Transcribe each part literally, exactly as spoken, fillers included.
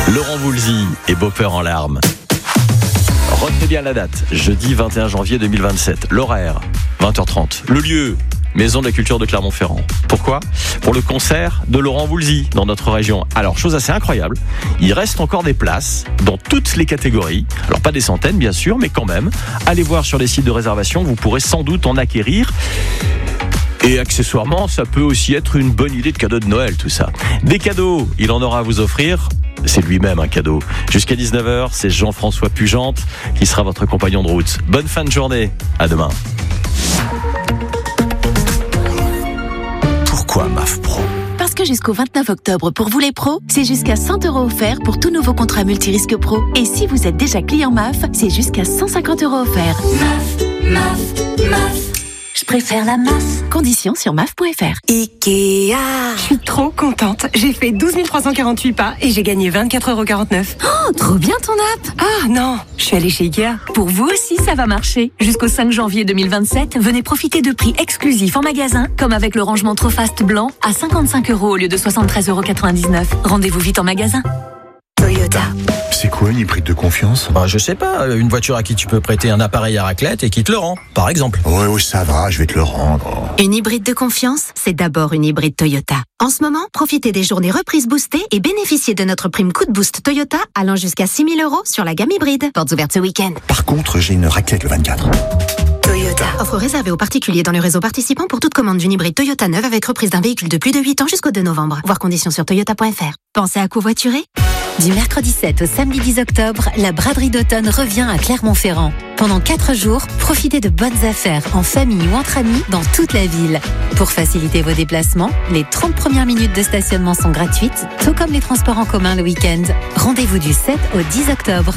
Laurent Voulzy et Beaupeur en larmes. Retenez bien la date, jeudi vingt et un janvier deux mille vingt-sept. L'horaire, vingt heures trente. Le lieu, Maison de la Culture de Clermont-Ferrand. Pourquoi ? Pour le concert de Laurent Voulzy dans notre région. Alors, chose assez incroyable, il reste encore des places dans toutes les catégories. Alors, pas des centaines, bien sûr, mais quand même. Allez voir sur les sites de réservation, vous pourrez sans doute en acquérir. Et accessoirement, ça peut aussi être une bonne idée de cadeau de Noël, tout ça. Des cadeaux, il en aura à vous offrir. C'est lui-même un cadeau. Jusqu'à dix-neuf heures, c'est Jean-François Pugente qui sera votre compagnon de route. Bonne fin de journée. À demain. Pourquoi M A F Pro ? Parce que jusqu'au vingt-neuf octobre, pour vous les pros, c'est jusqu'à cent euros offerts pour tout nouveau contrat multirisque pro. Et si vous êtes déjà client M A F, c'est jusqu'à cent cinquante euros offerts. M A F, M A F, M A F. Je préfère la M A F. Conditions sur M A F point F R. Ikea. Je suis trop contente. J'ai fait douze mille trois cent quarante-huit pas et j'ai gagné vingt-quatre euros quarante-neuf. Oh, trop bien ton app. Ah non, je suis allée chez Ikea. Pour vous aussi, ça va marcher. Jusqu'au cinq janvier deux mille vingt-sept, venez profiter de prix exclusifs en magasin, comme avec le rangement Trofast blanc à cinquante-cinq euros au lieu de soixante-treize euros quatre-vingt-dix-neuf. Rendez-vous vite en magasin. Toyota. C'est quoi une hybride de confiance ? Bah, je sais pas, une voiture à qui tu peux prêter un appareil à raclette et qui te le rend, par exemple. Ouais, ouais, ça va, je vais te le rendre. Une hybride de confiance, c'est d'abord une hybride Toyota. En ce moment, profitez des journées reprises boostées et bénéficiez de notre prime coup de boost Toyota allant jusqu'à six mille euros sur la gamme hybride. Portes ouvertes ce week-end. Par contre, j'ai une raclette le vingt-quatre. Toyota. Offre réservée aux particuliers dans le réseau participant pour toute commande d'une hybride Toyota neuve avec reprise d'un véhicule de plus de huit ans jusqu'au deux novembre. Voir conditions sur toyota point F R. Pensez à covoiturer ? Du mercredi sept au samedi dix octobre, la braderie d'automne revient à Clermont-Ferrand. Pendant quatre jours, profitez de bonnes affaires en famille ou entre amis dans toute la ville. Pour faciliter vos déplacements, les trente premières minutes de stationnement sont gratuites, tout comme les transports en commun le week-end. Rendez-vous du sept au dix octobre.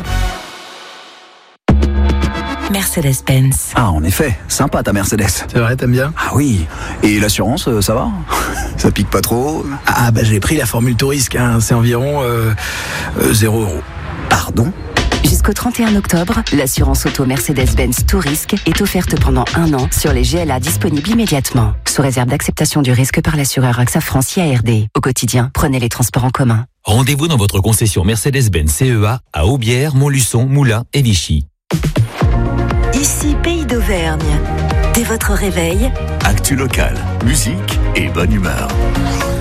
Mercedes-Benz. Ah, en effet, sympa ta Mercedes. C'est vrai, t'aimes bien ? Ah oui. Et l'assurance, euh, ça va ? Ça pique pas trop ? Ah bah j'ai pris la formule Tourisque, hein. C'est environ euh, euh, zéro euro. Pardon ? Jusqu'au trente et un octobre, l'assurance auto Mercedes-Benz Tourisque est offerte pendant un an sur les G L A disponibles immédiatement, sous réserve d'acceptation du risque par l'assureur A X A France I A R D. Au quotidien, prenez les transports en commun. Rendez-vous dans votre concession Mercedes-Benz C E A à Aubière, Montluçon, Moulins et Vichy. Ici Pays d'Auvergne. Dès votre réveil, Actu locale, musique et bonne humeur.